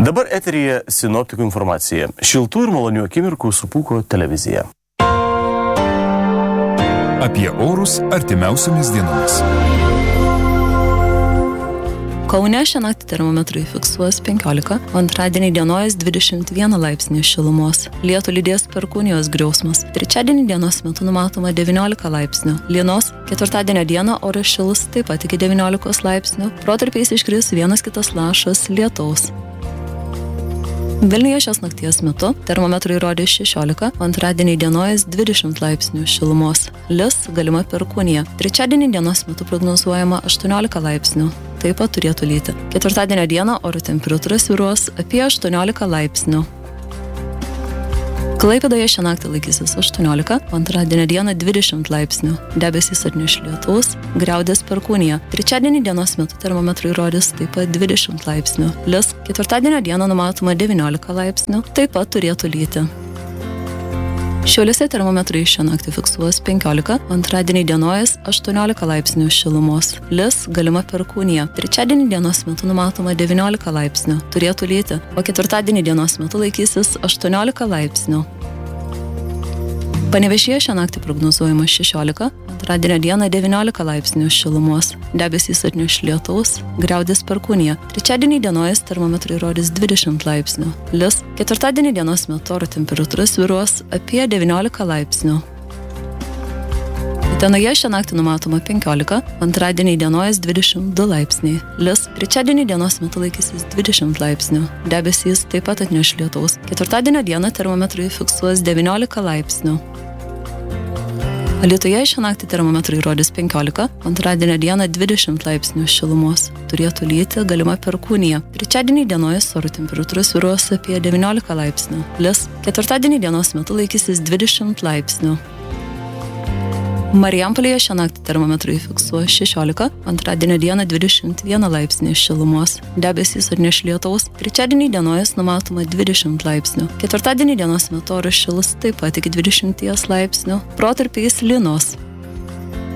Dabar eteryje sinoptikų informacija. Šiltų ir malonių akimirkų su Pūko televizija. Apie orus artimiausiomis dienomis. Kaune šią naktį termometrai fiksuos 15, antradienį dienojas 21 laipsnių šilumos. Lietų lydės perkūnijos griausmas. Trečiadienį dienos metu numatoma 19 laipsnių. Lynos ketvirtadienio dieną oras šils taip pat iki 19 laipsnių. Protarpiais iškris vienas kitas lašas lietaus. Vilniuje šios nakties metu termometrai rodė 16, antradienį dienojas 20 laipsnių šilumos. Lis galima perkūnija. Trečiadienį dienos metu prognozuojama 18 laipsnių. Taip pat turėtų lyti. Ketvirtadienio dieną oro temperatūra svyruos apie 18 laipsnių. Klaipėdoje šią naktį laikysis 18, antradienio dieną 20 laipsnių. Debesys atneš lietaus, griaudės perkūnija. Trečiadienį dienos metu termometrai rodys taip pat 20 laipsnių. Lis ketvirtadienio dieną numatoma 19 laipsnių, taip pat turėtų lyti. Šiauliuose termometrai šią naktį fiksuos 15, antradienį dienojas 18 laipsnių šilumos. Lis galima perkūnija. Trečiadienį dienos metu numatoma 19 laipsnių. Turėtų lyti, o ketvirtadienį dienos metu laikysis 18 laipsnių. Panevėžyje šią naktį prognozuojama 16, antradienio dieną 19 laipsnių šilumos. Debesys atneš lietaus, griaudės perkūnija. Trečiadienį dienojas termometrai rodys 20 laipsnių. Lis ketvirtadienį dienos metu oro temperatūra svyruos apie 19 laipsnių. Utenoje šią naktį numatoma 15, antradienį dienojas 22 laipsniai. Lis trečiadienį dienos metu laikysis 20 laipsnių. Debesys taip pat atneš lietaus. Ketvirtadienio dieną termometrai fiksuos 19 laipsnių. Alytuje šią naktį termometrai rodys 15, antradienio dieną 20 laipsnių šilumos. Turėtų lyti galima perkūnija. Trečiadienį dienojas oro temperatūra svyruos apie 19 laipsnių. Lis ketvirtadienį dienos metu laikysis 20 laipsnių. Marijampolėje šią naktį termometrai fiksuos 16, antradienio dieną 21 laipsnių šilumos. Debesys atneš lietaus. Trečiadienį dienojas numatoma 20 laipsnių. Ketvirtadienį dienos metu oras šils taip pat iki 20 laipsnių. Protarpiais lynos.